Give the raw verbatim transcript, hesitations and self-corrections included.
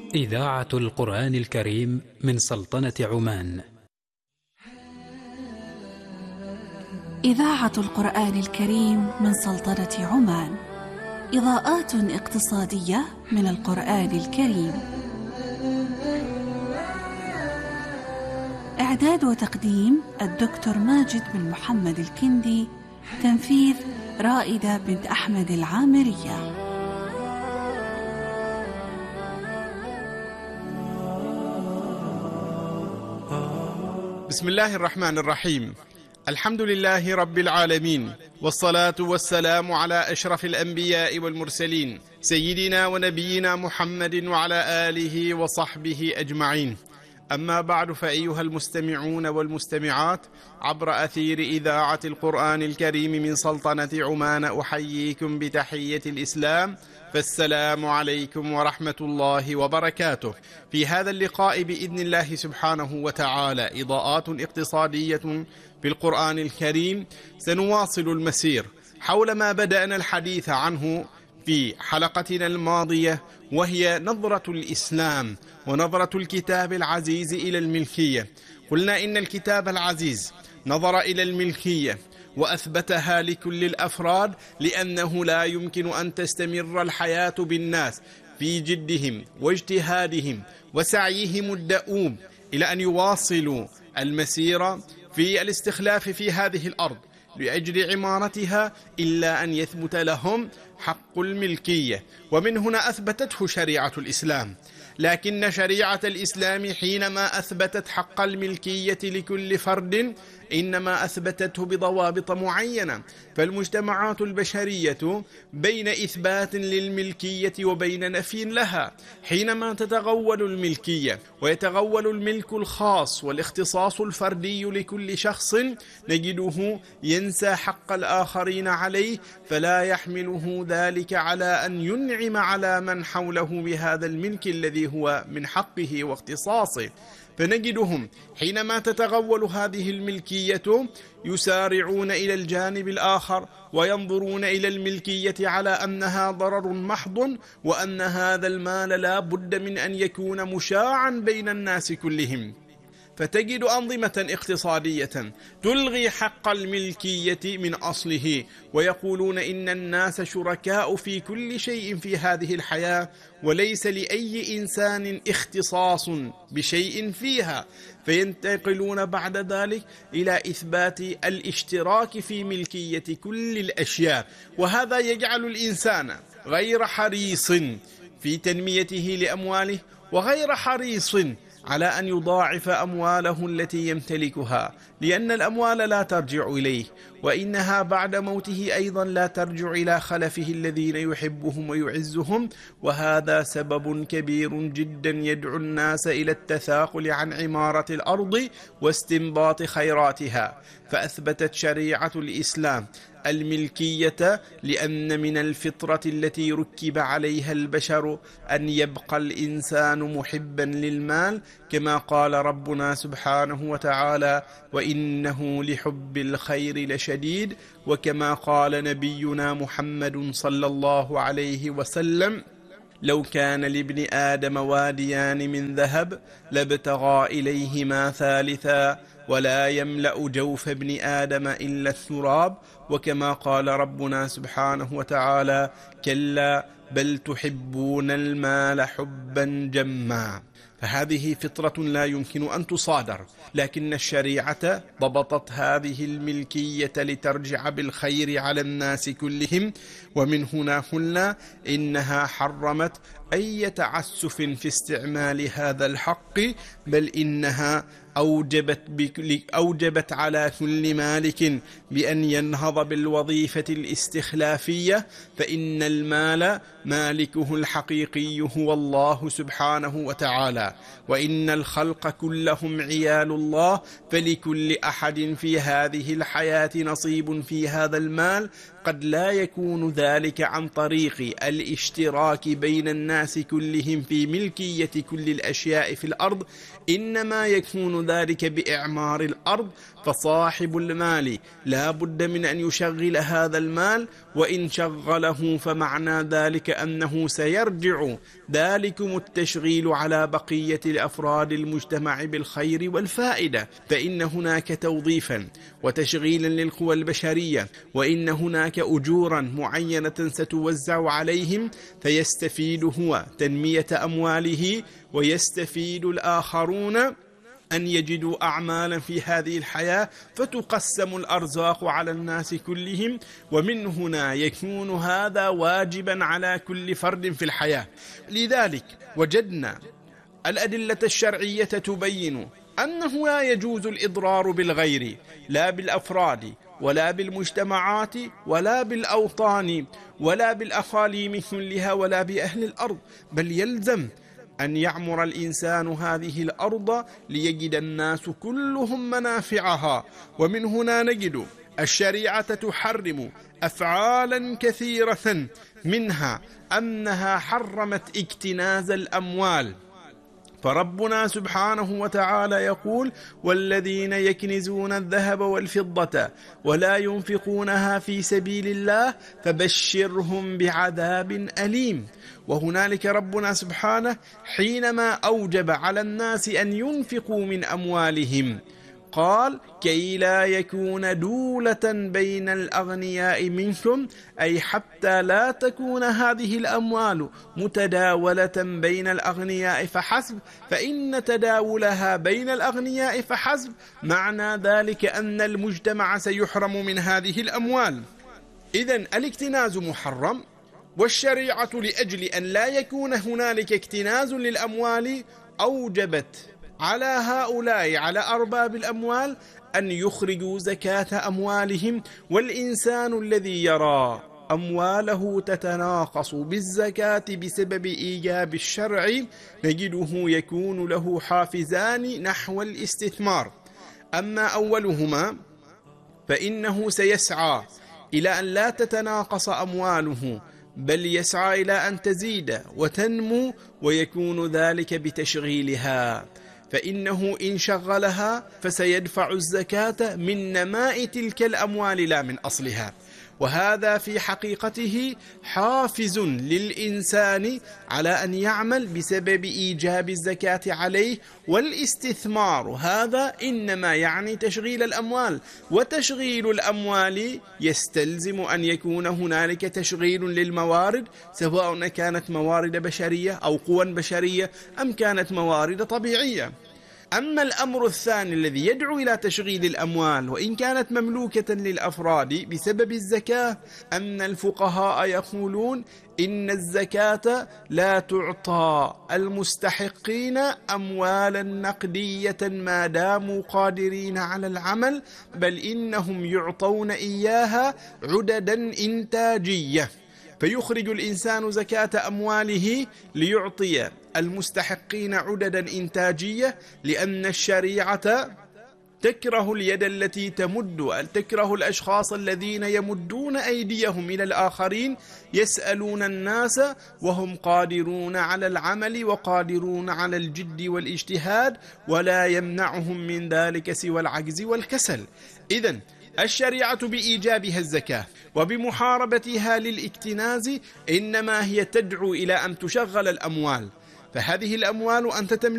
إذاعة القرآن الكريم من سلطنة عمان. إذاعة القرآن الكريم من سلطنة عمان. إضاءات اقتصادية من القرآن الكريم. إعداد وتقديم الدكتور ماجد بن محمد الكندي. تنفيذ رائدة بنت أحمد العامرية. بسم الله الرحمن الرحيم. الحمد لله رب العالمين، والصلاة والسلام على أشرف الأنبياء والمرسلين سيدنا ونبينا محمد وعلى آله وصحبه أجمعين. أما بعد، فأيها المستمعون والمستمعات عبر أثير إذاعة القرآن الكريم من سلطنة عمان، أحييكم بتحية الإسلام، فالسلام عليكم ورحمة الله وبركاته. في هذا اللقاء بإذن الله سبحانه وتعالى إضاءات اقتصادية في القرآن الكريم، سنواصل المسير حول ما بدأنا الحديث عنه في حلقتنا الماضية، وهي نظرة الإسلام ونظرة الكتاب العزيز إلى الملكية. قلنا إن الكتاب العزيز نظر إلى الملكية وأثبتها لكل الأفراد، لأنه لا يمكن أن تستمر الحياة بالناس في جدهم واجتهادهم وسعيهم الدؤوب إلى أن يواصلوا المسير في الاستخلاف في هذه الأرض لأجل عمارتها، إلا أن يثبت لهم حق الملكية، ومن هنا أثبتته شريعة الإسلام. لكن شريعة الإسلام حينما أثبتت حق الملكية لكل فرد إنما أثبتته بضوابط معينة، فالمجتمعات البشرية بين إثبات للملكية وبين نفي لها. حينما تتغول الملكية ويتغول الملك الخاص والاختصاص الفردي لكل شخص، نجده ينسى حق الآخرين عليه، فلا يحمله ذلك على أن ينعم على من حوله بهذا الملك الذي هو من حقه واختصاصه. فنجدهم حينما تتغول هذه الملكية يسارعون إلى الجانب الآخر وينظرون إلى الملكية على أنها ضرر محض، وأن هذا المال لا بد من أن يكون مشاعا بين الناس كلهم. فتجد أنظمة اقتصادية تلغي حق الملكية من أصله، ويقولون إن الناس شركاء في كل شيء في هذه الحياة، وليس لأي إنسان اختصاص بشيء فيها، فينتقلون بعد ذلك إلى إثبات الاشتراك في ملكية كل الأشياء. وهذا يجعل الإنسان غير حريص في تنميته لأمواله، وغير حريص على أن يضاعف أمواله التي يمتلكها، لأن الأموال لا ترجع إليه، وإنها بعد موته أيضا لا ترجع إلى خلفه الذين يحبهم ويعزهم. وهذا سبب كبير جدا يدعو الناس إلى التثاقل عن عمارة الأرض واستنباط خيراتها. فأثبتت شريعة الإسلام الملكية لأن من الفطرة التي ركب عليها البشر أن يبقى الإنسان محبا للمال، كما قال ربنا سبحانه وتعالى: وإنه لحب الخير لشديد. وكما قال نبينا محمد صلى الله عليه وسلم: لو كان لابن آدم واديان من ذهب لابتغى إليهما ثالثا، ولا يملأ جوف ابن آدم إلا التراب. وكما قال ربنا سبحانه وتعالى: كلا بل تحبون المال حبا جما. فهذه فطرة لا يمكن أن تصادر، لكن الشريعة ضبطت هذه الملكية لترجع بالخير على الناس كلهم. ومن هنا قلنا إنها حرمت أي تعسف في استعمال هذا الحق، بل إنها أوجبت, بكل أوجبت على كل مالك بأن ينهض بالوظيفة الاستخلافية، فإن المال مالكه الحقيقي هو الله سبحانه وتعالى، وإن الخلق كلهم عيال الله، فلكل أحد في هذه الحياة نصيب في هذا المال. قد لا يكون ذلك عن طريق الاشتراك بين الناس كلهم في ملكية كل الأشياء في الأرض، إنما يكون ذلك بإعمار الأرض، فصاحب المال لا بد من أن يشغل هذا المال، وإن شغله فمعنى ذلك أنه سيرجع ذلكم التشغيل على بقية الأفراد المجتمع بالخير والفائدة، فإن هناك توظيفا وتشغيلا للقوى البشرية، وإن هناك أجورا معينة ستوزع عليهم، فيستفيد هو تنمية أمواله، ويستفيد الآخرون أن يجدوا أعمالا في هذه الحياة، فتقسم الأرزاق على الناس كلهم، ومن هنا يكون هذا واجبا على كل فرد في الحياة. لذلك وجدنا الأدلة الشرعية تبين أنه لا يجوز الإضرار بالغير، لا بالأفراد ولا بالمجتمعات ولا بالأوطان ولا بالأقاليم كلها ولا بأهل الأرض، بل يلزم أن يعمر الإنسان هذه الأرض ليجد الناس كلهم منافعها. ومن هنا نجد الشريعة تحرم أفعالا كثيرة، منها أنها حرمت اكتناز الأموال، فربنا سبحانه وتعالى يقول: والذين يكنزون الذهب والفضة ولا ينفقونها في سبيل الله فبشرهم بعذاب أليم. وهنالك ربنا سبحانه حينما أوجب على الناس أن ينفقوا من أموالهم قال: كي لا يكون دولة بين الأغنياء منكم، أي حتى لا تكون هذه الأموال متداولة بين الأغنياء فحسب، فإن تداولها بين الأغنياء فحسب معنى ذلك أن المجتمع سيحرم من هذه الأموال. إذن الاكتناز محرم، والشريعة لأجل أن لا يكون هنالك اكتناز للأموال أوجبت على هؤلاء، على أرباب الأموال، أن يخرجوا زكاة أموالهم. والإنسان الذي يرى أمواله تتناقص بالزكاة بسبب إيجاب الشرع نجده يكون له حافزان نحو الاستثمار. أما أولهما فإنه سيسعى إلى أن لا تتناقص أمواله، بل يسعى إلى أن تزيد وتنمو، ويكون ذلك بتشغيلها، فإنه إن شغلها فسيدفع الزكاة من نماء تلك الأموال لا من أصلها. وهذا في حقيقته حافز للإنسان على أن يعمل بسبب إيجاب الزكاة عليه. والاستثمار هذا إنما يعني تشغيل الأموال، وتشغيل الأموال يستلزم أن يكون هنالك تشغيل للموارد، سواء كانت موارد بشرية أو قوى بشرية أم كانت موارد طبيعية. أما الأمر الثاني الذي يدعو إلى تشغيل الأموال وإن كانت مملوكة للأفراد بسبب الزكاة، أن الفقهاء يقولون إن الزكاة لا تعطى المستحقين أموالا نقدية ما داموا قادرين على العمل، بل إنهم يعطون إياها عددا إنتاجية، فيخرج الإنسان زكاة أمواله ليعطي المستحقين عددا إنتاجية، لأن الشريعة تكره اليد التي تمد، تكره الأشخاص الذين يمدون أيديهم إلى الآخرين يسألون الناس وهم قادرون على العمل وقادرون على الجد والاجتهاد، ولا يمنعهم من ذلك سوى العجز والكسل. إذن الشريعة بإيجابها الزكاة وبمحاربتها للاكتناز إنما هي تدعو إلى أن تشغل الأموال، فهذه الأموال أنت تملك